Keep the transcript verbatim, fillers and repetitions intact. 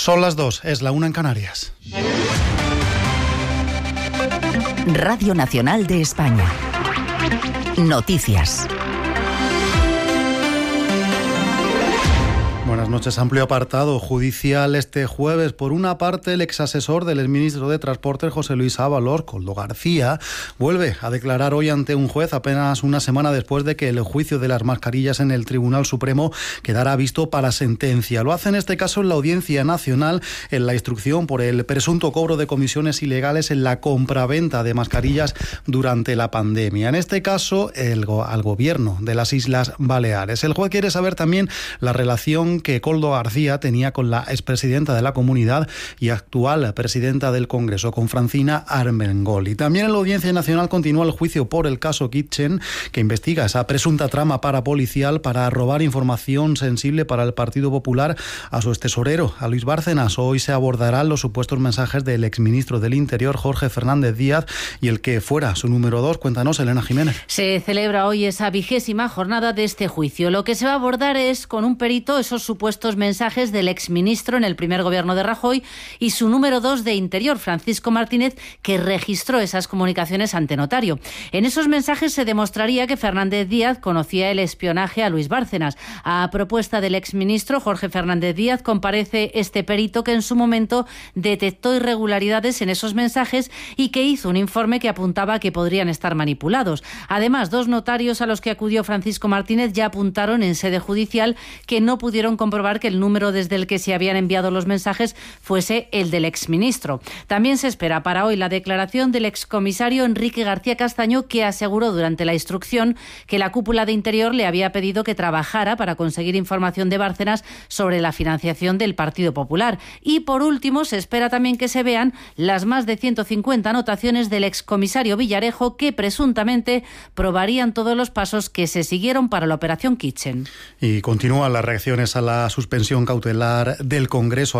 Son las dos, es la una en Canarias. Radio Nacional de España. Noticias. Buenas noches. Amplio apartado judicial este jueves. Por una parte, el exasesor del exministro de Transportes, José Luis Ábalos, Koldo García, vuelve a declarar hoy ante un juez apenas una semana después de que el juicio de las mascarillas en el Tribunal Supremo quedara visto para sentencia. Lo hace en este caso en la Audiencia Nacional en la instrucción por el presunto cobro de comisiones ilegales en la compraventa de mascarillas durante la pandemia. En este caso, el, al gobierno de las Islas Baleares. El juez quiere saber también la relación que Koldo García tenía con la expresidenta de la Comunidad y actual presidenta del Congreso, con Francina Armengol. Y también en la Audiencia Nacional continúa el juicio por el caso Kitchen, que investiga esa presunta trama parapolicial para robar información sensible para el Partido Popular a su extesorero, a Luis Bárcenas. Hoy se abordarán los supuestos mensajes del exministro del Interior, Jorge Fernández Díaz, y el que fuera su número dos. Cuéntanos, Elena Jiménez. Se celebra hoy esa vigésima jornada de este juicio. Lo que se va a abordar es, con un perito, esos supuestos mensajes del exministro en el primer gobierno de Rajoy y su número dos de Interior, Francisco Martínez, que registró esas comunicaciones ante notario. En esos mensajes se demostraría que Fernández Díaz conocía el espionaje a Luis Bárcenas. A propuesta del exministro Jorge Fernández Díaz comparece este perito que en su momento detectó irregularidades en esos mensajes y que hizo un informe que apuntaba a que podrían estar manipulados. Además, dos notarios a los que acudió Francisco Martínez ya apuntaron en sede judicial que no pudieron comprobar que el número desde el que se habían enviado los mensajes fuese el del exministro. También se espera para hoy la declaración del excomisario Enrique García Castaño, que aseguró durante la instrucción que la cúpula de Interior le había pedido que trabajara para conseguir información de Bárcenas sobre la financiación del Partido Popular. Y por último, se espera también que se vean las más de ciento cincuenta anotaciones del excomisario Villarejo, que presuntamente probarían todos los pasos que se siguieron para la operación Kitchen. Y continúan las reacciones a la suspensión cautelar del Congreso